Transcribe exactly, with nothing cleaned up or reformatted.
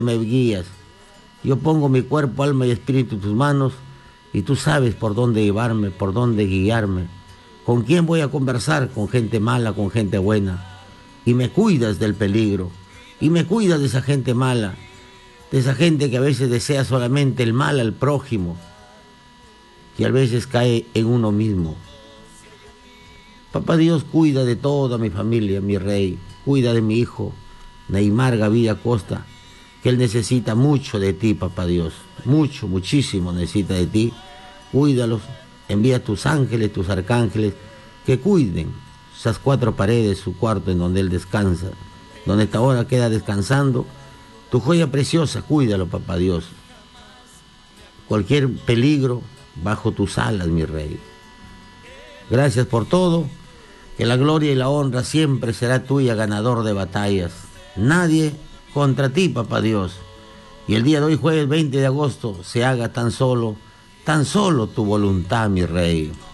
me guías. Yo pongo mi cuerpo, alma y espíritu en tus manos y tú sabes por dónde llevarme, por dónde guiarme. ¿Con quién voy a conversar? Con gente mala, con gente buena. Y me cuidas del peligro. Y me cuidas de esa gente mala. De esa gente que a veces desea solamente el mal al prójimo. Y a veces cae en uno mismo. Papá Dios, cuida de toda mi familia, mi rey. Cuida de mi hijo, Neymar Gaviria Costa, que él necesita mucho de ti, papá Dios. Mucho, muchísimo necesita de ti. Cuídalos. Envía tus ángeles, tus arcángeles, que cuiden esas cuatro paredes, su cuarto en donde él descansa, donde esta hora queda descansando. Tu joya preciosa, cuídalo, papá Dios. Cualquier peligro, bajo tus alas, mi rey. Gracias por todo. Que la gloria y la honra siempre será tuya, ganador de batallas. Nadie contra ti, papá Dios. Y el día de hoy, jueves veinte de agosto, se haga tan solo, tan solo tu voluntad, mi rey.